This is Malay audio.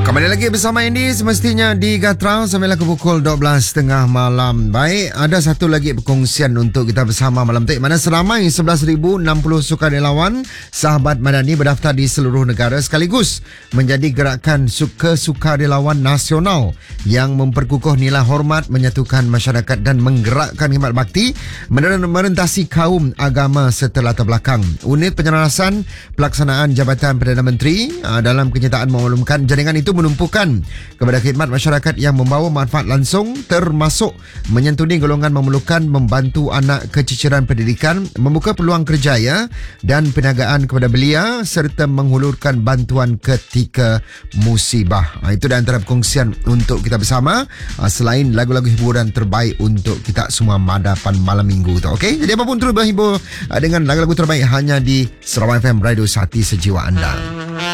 Kembali lagi bersama Indi, semestinya di Gatrau sampai ke pukul 12.30 malam. Baik, ada satu lagi perkongsian untuk kita bersama malam tu, mana seramai 11,060 sukarelawan sahabat madani berdaftar di seluruh negara sekaligus menjadi gerakan kesukarelawan nasional yang memperkukuh nilai hormat, menyatukan masyarakat dan menggerakkan khidmat bakti merentasi kaum agama serta latar belakang. Unit penyelarasan pelaksanaan Jabatan Perdana Menteri dalam kenyataan memaklumkan jaringan itu menumpukan kepada khidmat masyarakat yang membawa manfaat langsung, termasuk menyantuni golongan memerlukan, membantu anak keciciran pendidikan, membuka peluang kerjaya dan perniagaan kepada belia serta menghulurkan bantuan ketika musibah. Itu di antara perkongsian untuk kita bersama, selain lagu-lagu hiburan terbaik untuk kita semua pada malam minggu tu. Okey, jadi apapun terus berhibur dengan lagu-lagu terbaik hanya di Sarawak FM, Radio Hati Sejiwa Anda.